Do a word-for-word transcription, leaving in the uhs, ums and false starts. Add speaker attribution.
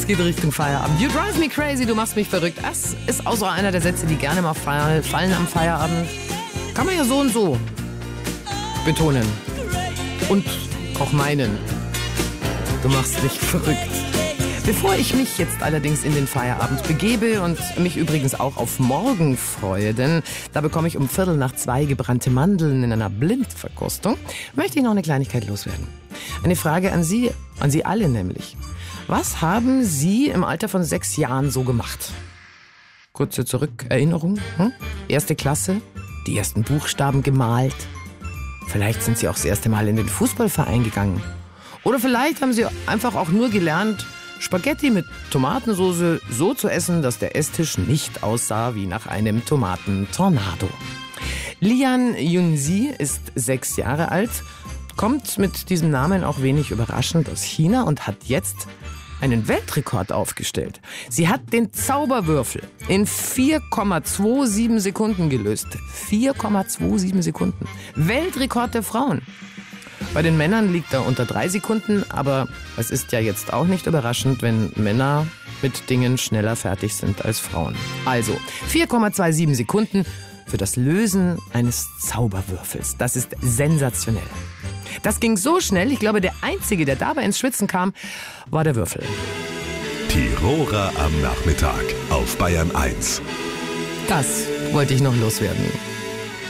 Speaker 1: Es geht Richtung Feierabend. You drive me crazy, du machst mich verrückt. Das ist auch so einer der Sätze, die gerne mal fallen am Feierabend. Kann man ja so und so betonen. Und auch meinen. Du machst mich verrückt. Bevor ich mich jetzt allerdings in den Feierabend begebe und mich übrigens auch auf morgen freue, denn da bekomme ich um Viertel nach zwei gebrannte Mandeln in einer Blindverkostung, möchte ich noch eine Kleinigkeit loswerden. Eine Frage an Sie, an Sie alle nämlich. Was haben Sie im Alter von sechs Jahren so gemacht? Kurze Zurückerinnerung. Hm? Erste Klasse, die ersten Buchstaben gemalt. Vielleicht sind Sie auch das erste Mal in den Fußballverein gegangen. Oder vielleicht haben Sie einfach auch nur gelernt, Spaghetti mit Tomatensauce so zu essen, dass der Esstisch nicht aussah wie nach einem Tomatentornado. Lian Yunzi ist sechs Jahre alt, kommt mit diesem Namen auch wenig überraschend aus China und hat jetzt einen Weltrekord aufgestellt. Sie hat den Zauberwürfel in vier Komma siebenundzwanzig Sekunden gelöst. vier Komma siebenundzwanzig Sekunden. Weltrekord der Frauen. Bei den Männern liegt er unter drei Sekunden, aber es ist ja jetzt auch nicht überraschend, wenn Männer mit Dingen schneller fertig sind als Frauen. Also vier Komma siebenundzwanzig Sekunden für das Lösen eines Zauberwürfels. Das ist sensationell. Das ging so schnell, ich glaube, der Einzige, der dabei ins Schwitzen kam, war der Würfel.
Speaker 2: Tiroler am Nachmittag auf Bayern eins.
Speaker 1: Das wollte ich noch loswerden.